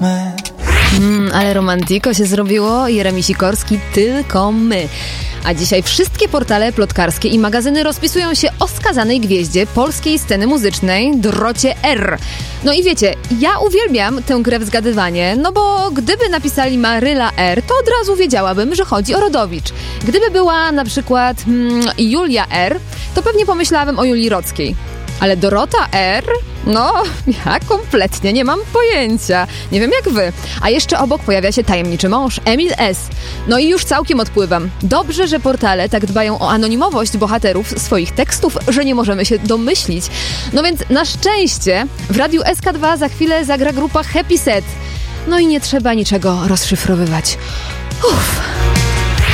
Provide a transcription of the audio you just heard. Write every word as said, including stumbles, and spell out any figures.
my. Mm, ale romantiko się zrobiło. Jeremi Sikorski, tylko my. A dzisiaj wszystkie portale plotkarskie i magazyny rozpisują się o skazanej gwieździe polskiej sceny muzycznej, Dorocie R. No i wiecie, ja uwielbiam tę grę w zgadywanie, no bo gdyby napisali Maryla R, to od razu wiedziałabym, że chodzi o Rodowicz. Gdyby była na przykład mm, Julia R, to pewnie pomyślałabym o Julii Rockiej. Ale Dorota R? No, ja kompletnie nie mam pojęcia. Nie wiem jak wy. A jeszcze obok pojawia się tajemniczy mąż, Emil S. No i już całkiem odpływam. Dobrze, że portale tak dbają o anonimowość bohaterów swoich tekstów, że nie możemy się domyślić. No więc na szczęście w Radiu S K dwa za chwilę zagra grupa Happy Set. No i nie trzeba niczego rozszyfrowywać. Uff.